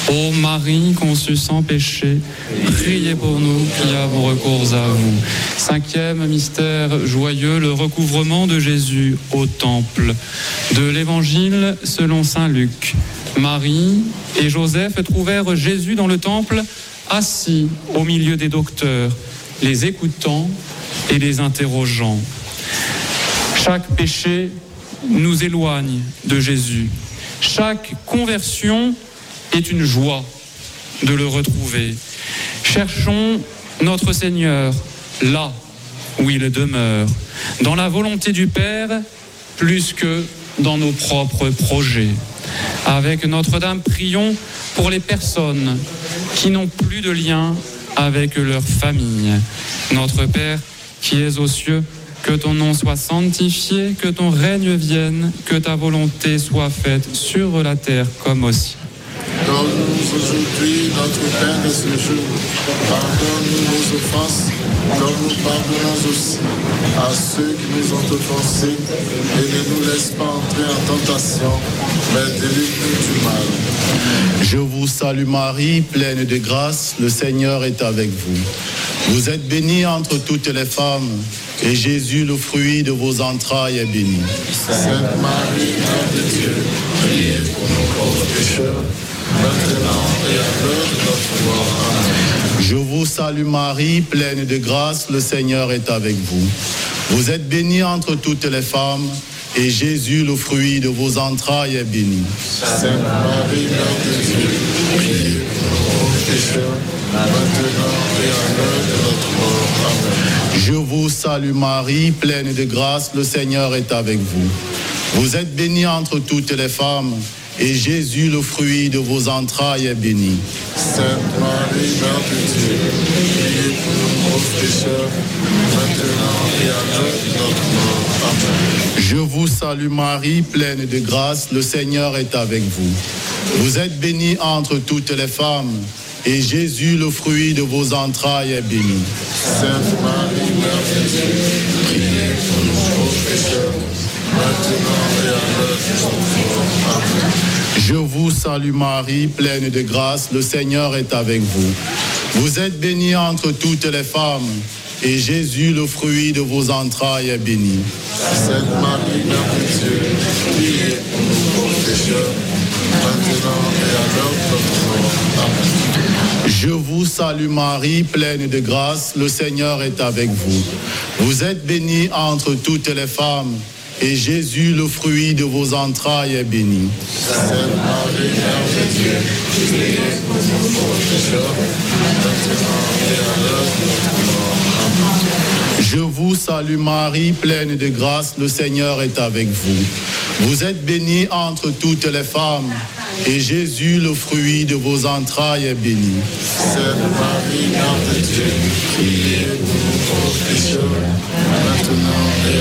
Ô Marie conçue sans péché, priez pour nous qui avons recours à vous. 5e mystère joyeux, le recouvrement de Jésus au temple. De l'Évangile selon saint Luc. Marie et Joseph trouvèrent Jésus dans le temple, assis au milieu des docteurs, les écoutant et les interrogeant. Chaque péché nous éloigne de Jésus. Chaque conversion est une joie de le retrouver. Cherchons notre Seigneur là où il demeure, dans la volonté du Père plus que dans nos propres projets. Avec Notre-Dame, prions pour les personnes qui n'ont plus de lien avec leur famille. Notre Père qui es aux cieux, que ton nom soit sanctifié, que ton règne vienne, que ta volonté soit faite sur la terre comme au ciel. Donne-nous aujourd'hui notre pain de ce jour. Pardonne-nous nos offenses, comme nous pardonnons aussi à ceux qui nous ont offensés. Et ne nous laisse pas entrer en tentation, mais délivre-nous du mal. Je vous salue Marie, pleine de grâce, le Seigneur est avec vous. Vous êtes bénie entre toutes les femmes, et Jésus, le fruit de vos entrailles, est béni. Sainte Marie, Mère de Dieu, priez pour nous pauvres pécheurs, maintenant et à l'heure de notre mort. Amen. Je vous salue Marie, pleine de grâce, le Seigneur est avec vous. Vous êtes bénie entre toutes les femmes, et Jésus, le fruit de vos entrailles, est béni. Sainte Marie, Mère de Dieu, priez pour nous pauvres pécheurs, maintenant et à l'heure de notre mort. Amen. Je vous salue Marie, pleine de grâce, le Seigneur est avec vous. Vous êtes bénie entre toutes les femmes, et Jésus, le fruit de vos entrailles, est béni. Sainte Marie, Mère de Dieu, priez pour nous pauvres pécheurs, maintenant et à l'heure de notre mort. Amen. Je vous salue Marie, pleine de grâce, le Seigneur est avec vous. Vous êtes bénie entre toutes les femmes, et Jésus, le fruit de vos entrailles, est béni. Sainte Marie, Mère de Dieu, priez pour nous pauvres pécheurs, maintenant et à l'heure de notre mort. Amen. Je vous salue Marie, pleine de grâce, le Seigneur est avec vous. Vous êtes bénie entre toutes les femmes, et Jésus, le fruit de vos entrailles, est béni. Sainte Marie, Mère de Dieu, priez pour nous pauvres pécheurs, maintenant et à l'heure de notre mort. Amen. Je vous salue Marie, pleine de grâce, le Seigneur est avec vous. Vous êtes bénie entre toutes les femmes, et Jésus, le fruit de vos entrailles, est béni. Sainte Marie, Mère de Dieu, priez pour nous pauvres pécheurs, maintenant et à l'heure de notre mort. Amen. Je vous salue Marie, pleine de grâce, le Seigneur est avec vous. Vous êtes bénie entre toutes les femmes, et Jésus, le fruit de vos entrailles, est béni. Sainte Marie, Mère de Dieu, priez pour nous pauvres pécheurs, maintenant et